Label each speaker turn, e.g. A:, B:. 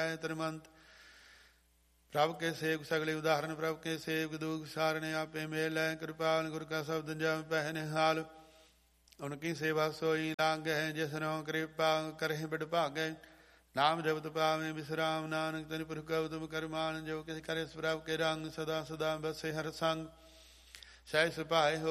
A: ਰਹਿ ਤਰਮੰਤ। ਪ੍ਰਭ ਕੇ ਸੇਵ ਸਗਲੇ ਉਦਾਹਰਨ, ਪ੍ਰਭ ਕੇ ਸੇਵ ਦੁਖ ਸਾਰਣੇ ਆਪੇ ਮੇਲੈ। ਕਿਰਪਾਲ ਗੁਰ ਕਾ ਸ਼ਬਦ ਜਪ ਪਹਿ ਨਿਹਾਲ, ਉਨਕੀ ਸੇਵਾ ਸੋਈ ਲਾਗੈ। ਜਿਸਨੋ ਕਿਰਪਾ ਕਰਹਿ ਬਿਡ ਭਾਗੈ, ਨਾਮ ਜਪਤ ਪਾਵੇਂ ਬਿਸਰਾਮ। ਨਾਨਕ ਤਨਿ ਪੁਰਖ ਉਤਮ ਕਰਮਾਨ, ਜੋ ਕਿਛ ਕਰੇ ਪ੍ਰਭ ਕੇ ਰੰਗ। ਸਦਾ ਸਦਾ ਬਸੇ ਹਰ ਸੰਗ, ਸਹਿ ਸੁਭਾਏ ਹੋ